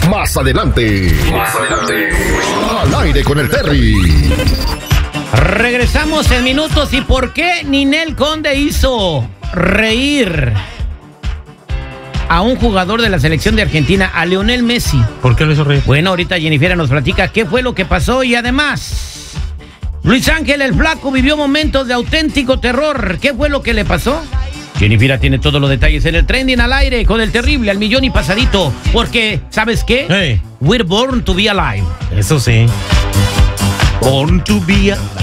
Más adelante. Al aire con el Terry. Regresamos en minutos. ¿Y por qué Ninel Conde hizo reír a un jugador de la selección de Argentina, a Lionel Messi? ¿Por qué lo hizo reír? Bueno, ahorita Jennifer nos platica qué fue lo que pasó y además Luis Ángel el Flaco vivió momentos de auténtico terror. ¿Qué fue lo que le pasó? Jennifer tiene todos los detalles en el trending al aire con el terrible al millón y pasadito. Porque, ¿sabes qué? Hey. We're born to be alive. Eso sí. Born to be